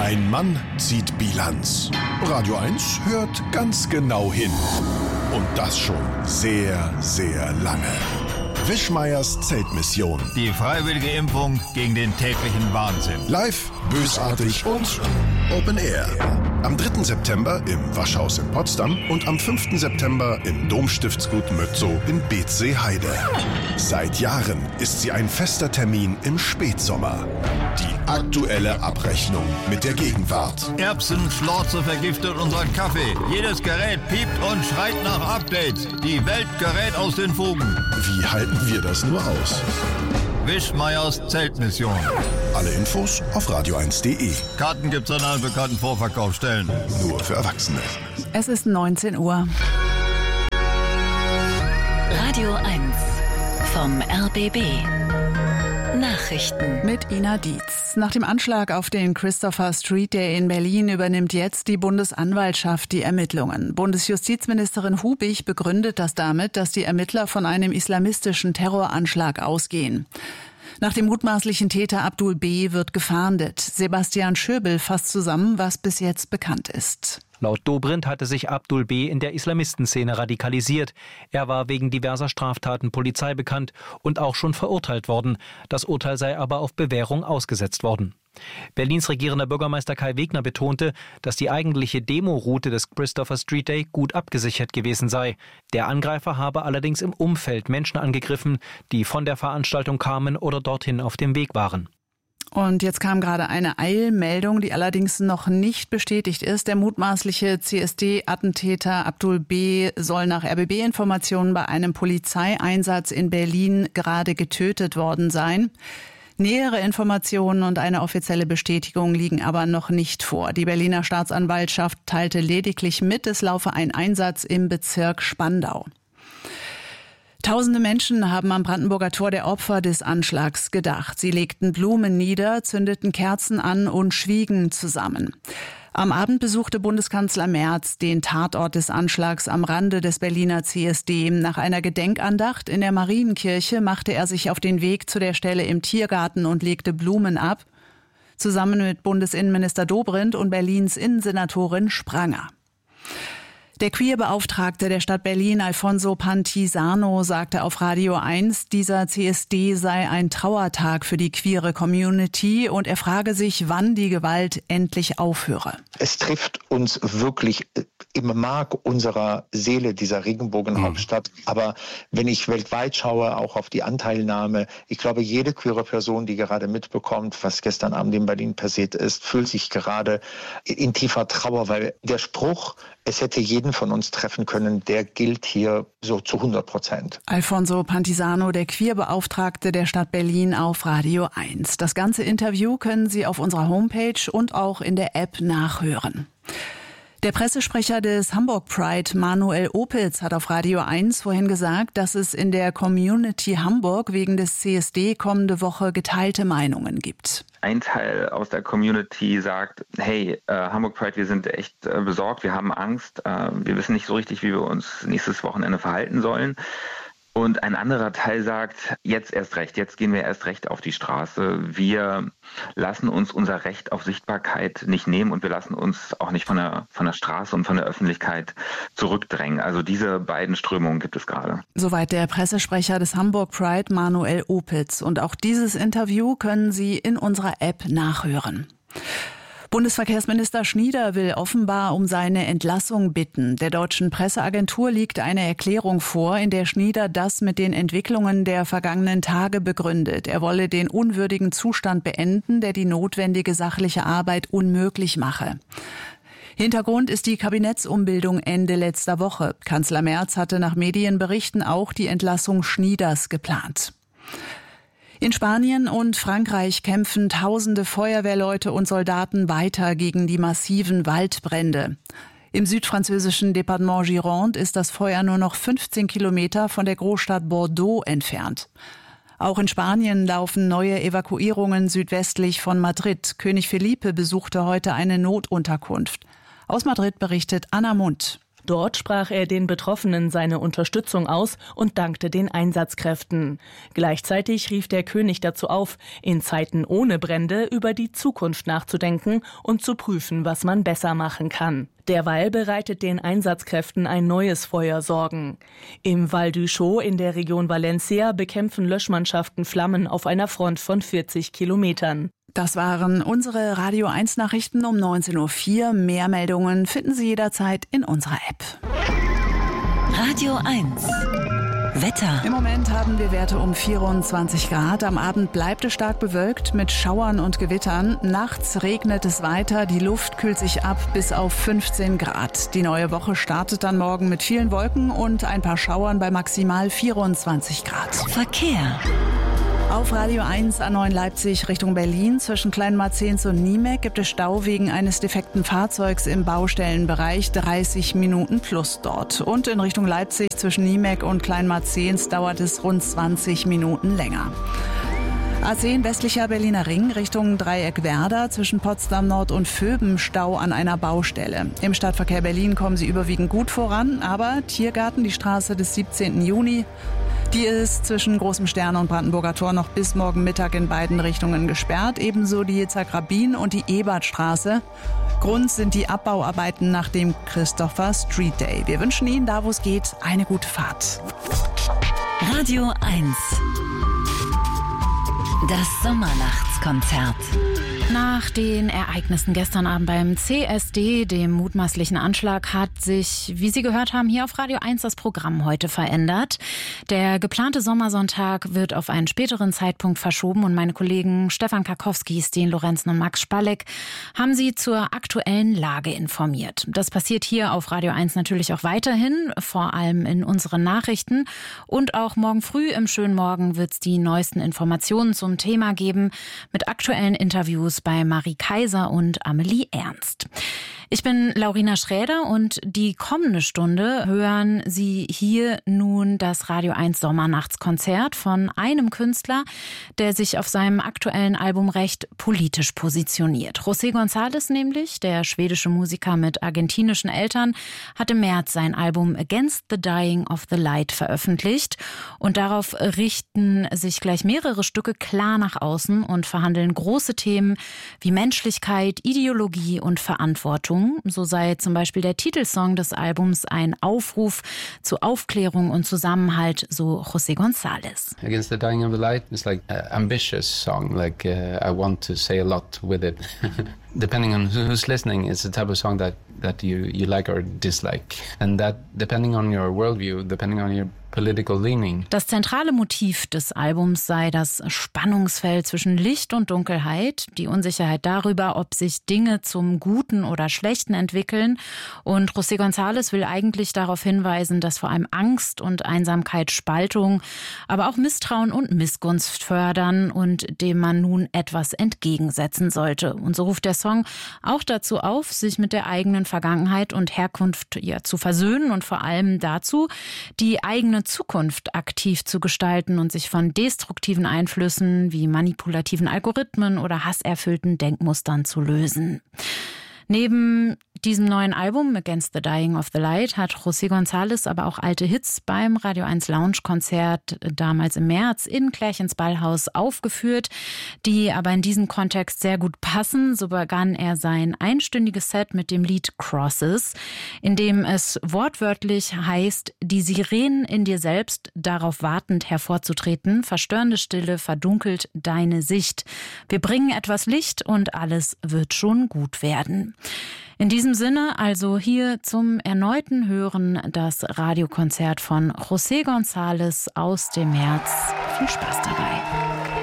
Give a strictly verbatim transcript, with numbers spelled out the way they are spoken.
Ein Mann zieht Bilanz. Radio eins hört ganz genau hin. Und das schon sehr, sehr lange. Wischmeiers Zeltmission. Die freiwillige Impfung gegen den täglichen Wahnsinn. Live, bösartig und Open Air. Am dritten September im Waschhaus in Potsdam und am fünften September im Domstiftsgut Mötzow in Beetzsee-Heide. Seit Jahren ist sie ein fester Termin im Spätsommer. Die aktuelle Abrechnung mit der Gegenwart. Erbsenschlorze vergiftet unseren Kaffee. Jedes Gerät piept und schreit nach Updates. Die Welt gerät aus den Fugen. Wie halten wir das nur aus? Wischmeiers Zeltmission. Alle Infos auf radio eins punkt de. Karten gibt's an allen bekannten Vorverkaufsstellen. Nur für Erwachsene. Es ist neunzehn Uhr. Radio eins vom R B B. Nachrichten mit Ina Dietz. Nach dem Anschlag auf den Christopher Street Day in Berlin übernimmt jetzt die Bundesanwaltschaft die Ermittlungen. Bundesjustizministerin Hubig begründet das damit, dass die Ermittler von einem islamistischen Terroranschlag ausgehen. Nach dem mutmaßlichen Täter Abdul B. wird gefahndet. Sebastian Schöbel fasst zusammen, was bis jetzt bekannt ist. Laut Dobrindt hatte sich Abdul B. in der Islamistenszene radikalisiert. Er war wegen diverser Straftaten Polizei bekannt und auch schon verurteilt worden. Das Urteil sei aber auf Bewährung ausgesetzt worden. Berlins regierender Bürgermeister Kai Wegner betonte, dass die eigentliche Demoroute des Christopher Street Day gut abgesichert gewesen sei. Der Angreifer habe allerdings im Umfeld Menschen angegriffen, die von der Veranstaltung kamen oder dorthin auf dem Weg waren. Und jetzt kam gerade eine Eilmeldung, die allerdings noch nicht bestätigt ist. Der mutmaßliche C S D-Attentäter Abdul B. soll nach R B B-Informationen bei einem Polizeieinsatz in Berlin gerade getötet worden sein. Nähere Informationen und eine offizielle Bestätigung liegen aber noch nicht vor. Die Berliner Staatsanwaltschaft teilte lediglich mit, es laufe ein Einsatz im Bezirk Spandau. Tausende Menschen haben am Brandenburger Tor der Opfer des Anschlags gedacht. Sie legten Blumen nieder, zündeten Kerzen an und schwiegen zusammen. Am Abend besuchte Bundeskanzler Merz den Tatort des Anschlags am Rande des Berliner C S D. Nach einer Gedenkandacht in der Marienkirche machte er sich auf den Weg zu der Stelle im Tiergarten und legte Blumen ab, zusammen mit Bundesinnenminister Dobrindt und Berlins Innensenatorin Spranger. Der Queer-Beauftragte der Stadt Berlin, Alfonso Pantisano, sagte auf Radio eins, dieser C S D sei ein Trauertag für die queere Community und er frage sich, wann die Gewalt endlich aufhöre. Es trifft uns wirklich im Mark unserer Seele, dieser Regenbogenhauptstadt. Mhm. Aber wenn ich weltweit schaue, auch auf die Anteilnahme, ich glaube, jede queere Person, die gerade mitbekommt, was gestern Abend in Berlin passiert ist, fühlt sich gerade in tiefer Trauer, weil der Spruch, es hätte jeden von uns treffen können, der gilt hier so zu hundert Prozent. Alfonso Pantisano, der Queer-Beauftragte der Stadt Berlin auf Radio eins. Das ganze Interview können Sie auf unserer Homepage und auch in der App nachhören. Der Pressesprecher des Hamburg Pride, Manuel Opitz, hat auf Radio eins vorhin gesagt, dass es in der Community Hamburg wegen des C S D kommende Woche geteilte Meinungen gibt. Ein Teil aus der Community sagt, hey, äh, Hamburg Pride, wir sind echt äh, besorgt, wir haben Angst, äh, wir wissen nicht so richtig, wie wir uns nächstes Wochenende verhalten sollen. Und ein anderer Teil sagt, jetzt erst recht, jetzt gehen wir erst recht auf die Straße. Wir lassen uns unser Recht auf Sichtbarkeit nicht nehmen und wir lassen uns auch nicht von der, von der Straße und von der Öffentlichkeit zurückdrängen. Also diese beiden Strömungen gibt es gerade. Soweit der Pressesprecher des Hamburg Pride, Manuel Opitz. Und auch dieses Interview können Sie in unserer App nachhören. Bundesverkehrsminister Schnieder will offenbar um seine Entlassung bitten. Der deutschen Presseagentur liegt eine Erklärung vor, in der Schnieder das mit den Entwicklungen der vergangenen Tage begründet. Er wolle den unwürdigen Zustand beenden, der die notwendige sachliche Arbeit unmöglich mache. Hintergrund ist die Kabinettsumbildung Ende letzter Woche. Kanzler Merz hatte nach Medienberichten auch die Entlassung Schnieders geplant. In Spanien und Frankreich kämpfen tausende Feuerwehrleute und Soldaten weiter gegen die massiven Waldbrände. Im südfranzösischen Departement Gironde ist das Feuer nur noch fünfzehn Kilometer von der Großstadt Bordeaux entfernt. Auch in Spanien laufen neue Evakuierungen südwestlich von Madrid. König Felipe besuchte heute eine Notunterkunft. Aus Madrid berichtet Anna Mundt. Dort sprach er den Betroffenen seine Unterstützung aus und dankte den Einsatzkräften. Gleichzeitig rief der König dazu auf, in Zeiten ohne Brände über die Zukunft nachzudenken und zu prüfen, was man besser machen kann. Derweil bereitet den Einsatzkräften ein neues Feuer Sorgen. Im Val d'Uixó in der Region Valencia bekämpfen Löschmannschaften Flammen auf einer Front von vierzig Kilometern. Das waren unsere Radio eins Nachrichten um neunzehn Uhr vier. Mehr Meldungen finden Sie jederzeit in unserer App. Radio eins. Wetter. Im Moment haben wir Werte um vierundzwanzig Grad. Am Abend bleibt es stark bewölkt mit Schauern und Gewittern. Nachts regnet es weiter. Die Luft kühlt sich ab bis auf fünfzehn Grad. Die neue Woche startet dann morgen mit vielen Wolken und ein paar Schauern bei maximal vierundzwanzig Grad. Verkehr. Auf Radio eins A neun Leipzig Richtung Berlin zwischen Kleinmarzens und Niemek gibt es Stau wegen eines defekten Fahrzeugs im Baustellenbereich, dreißig Minuten plus dort. Und in Richtung Leipzig zwischen Niemek und Kleinmarzens dauert es rund zwanzig Minuten länger. A zehn westlicher Berliner Ring Richtung Dreieck Werder zwischen Potsdam Nord und Vöben Stau an einer Baustelle. Im Stadtverkehr Berlin kommen sie überwiegend gut voran, aber Tiergarten, die Straße des siebzehnten Juni, die ist zwischen Großem Stern und Brandenburger Tor noch bis morgen Mittag in beiden Richtungen gesperrt. Ebenso die Zagrabin und die Ebertstraße. Grund sind die Abbauarbeiten nach dem Christopher Street Day. Wir wünschen Ihnen, da wo es geht, eine gute Fahrt. Radio eins. Das Sommernachtskonzert. Nach den Ereignissen gestern Abend beim C S D, dem mutmaßlichen Anschlag, hat sich, wie Sie gehört haben, hier auf Radio eins das Programm heute verändert. Der geplante Sommersonntag wird auf einen späteren Zeitpunkt verschoben und meine Kollegen Stefan Karkowski, Sten Lorenzen und Max Spalleck haben Sie zur aktuellen Lage informiert. Das passiert hier auf Radio eins natürlich auch weiterhin, vor allem in unseren Nachrichten. Und auch morgen früh im schönen Morgen wird es die neuesten Informationen zum Thema geben mit aktuellen Interviews bei Marie Kaiser und Amelie Ernst. Ich bin Laurina Schräder und die kommende Stunde hören Sie hier nun das Radio eins Sommernachtskonzert von einem Künstler, der sich auf seinem aktuellen Album recht politisch positioniert. José González nämlich, der schwedische Musiker mit argentinischen Eltern, hat im März sein Album Against the Dying of the Light veröffentlicht und darauf richten sich gleich mehrere Stücke klar nach außen und verhandeln große Themen wie Menschlichkeit, Ideologie und Verantwortung. So sei zum Beispiel der Titelsong des Albums ein Aufruf zu Aufklärung und Zusammenhalt, so José González. Against the Dying of the Light is like an ambitious song, like uh, I want to say a lot with it. Depending on who's listening, it's the type of song that, that you, you like or dislike. And that, depending on your worldview, depending on your political leaning. Das zentrale Motiv des Albums sei das Spannungsfeld zwischen Licht und Dunkelheit, die Unsicherheit darüber, ob sich Dinge zum Guten oder Schlechten entwickeln. Und José González will eigentlich darauf hinweisen, dass vor allem Angst und Einsamkeit Spaltung, aber auch Misstrauen und Missgunst fördern und dem man nun etwas entgegensetzen sollte. Und so ruft der Song auch dazu auf, sich mit der eigenen Vergangenheit und Herkunft ja, zu versöhnen und vor allem dazu, die eigene Zukunft aktiv zu gestalten und sich von destruktiven Einflüssen wie manipulativen Algorithmen oder hasserfüllten Denkmustern zu lösen. Neben diesem neuen Album Against the Dying of the Light hat José González aber auch alte Hits beim Radio eins Lounge-Konzert damals im März in Klärchens Ballhaus aufgeführt, die aber in diesem Kontext sehr gut passen. So begann er sein einstündiges Set mit dem Lied Crosses, in dem es wortwörtlich heißt, die Sirenen in dir selbst, darauf wartend hervorzutreten, verstörende Stille verdunkelt deine Sicht. Wir bringen etwas Licht und alles wird schon gut werden. In diesem Sinne also hier zum erneuten Hören das Radiokonzert von José González aus dem März. Viel Spaß dabei.